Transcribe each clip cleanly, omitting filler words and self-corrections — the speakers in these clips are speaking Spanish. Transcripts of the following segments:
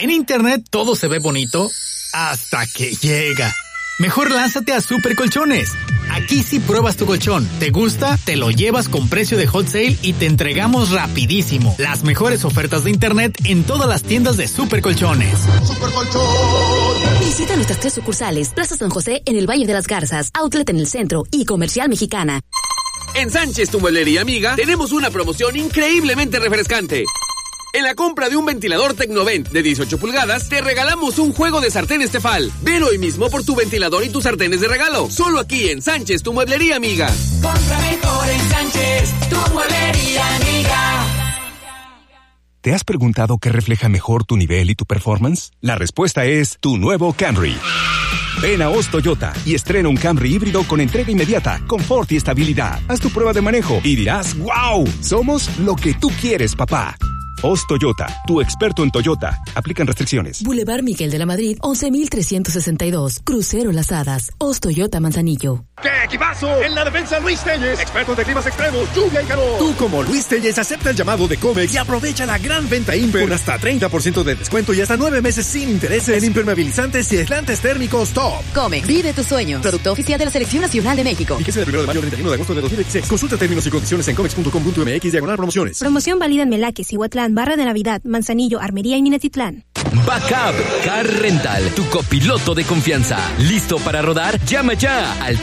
En internet todo se ve bonito hasta que llega. Mejor lánzate a Super Colchones. Aquí sí pruebas tu colchón. ¿Te gusta? Te lo llevas con precio de hot sale y te entregamos rapidísimo. Las mejores ofertas de internet en todas las tiendas de Super Colchones. Super Colchón. Visita nuestras 3 sucursales: Plaza San José en el Valle de las Garzas, Outlet en el centro y Comercial Mexicana. En Sánchez, tu mueblería amiga, tenemos una promoción increíblemente refrescante. En la compra de un ventilador Tecnovent de 18 pulgadas, te regalamos un juego de sartenes Tefal. Ven hoy mismo por tu ventilador y tus sartenes de regalo. Solo aquí en Sánchez, tu mueblería amiga. Compra mejor en Sánchez, tu mueblería amiga. ¿Te has preguntado qué refleja mejor tu nivel y tu performance? La respuesta es tu nuevo Camry. Ven a Oz Toyota y estrena un Camry híbrido con entrega inmediata, confort y estabilidad. Haz tu prueba de manejo y dirás, ¡wow! Somos lo que tú quieres, papá. Oz Toyota, tu experto en Toyota. Aplican restricciones. Boulevard Miguel de la Madrid, 11,362. Crucero Las Hadas. Oz Toyota Manzanillo. ¡Qué equipazo! En la defensa, Luis Telles, experto de climas extremos, lluvia y calor. Tú, como Luis Telles, acepta el llamado de Comex y aprovecha la gran venta Imper con hasta 30% de descuento y hasta 9 meses sin intereses en impermeabilizantes y aislantes térmicos top. Comex, vive tus sueños. Producto oficial de la Selección Nacional de México. Fíjese del 1 de mayo al 31 de agosto de 2016. Consulta términos y condiciones en comex.com.mx/promociones. Promoción válida en Melaques, Cihuatlán, Barra de Navidad, Manzanillo, Armería y Minatitlán. Backup Car Rental, tu copiloto de confianza. ¿Listo para rodar? Llama ya al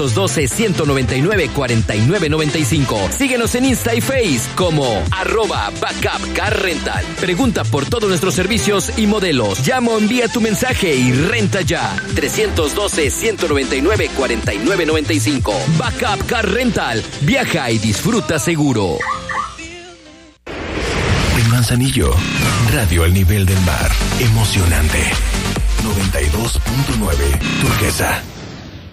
312-199-4995. Síguenos en Insta y Face como @Backup Car Rental. Pregunta por todos nuestros servicios y modelos. Llama o envía tu mensaje y renta ya. 312-199-4995. Backup Car Rental. Viaja y disfruta seguro. Manzanillo, radio al nivel del mar, emocionante. 92.9 Turquesa.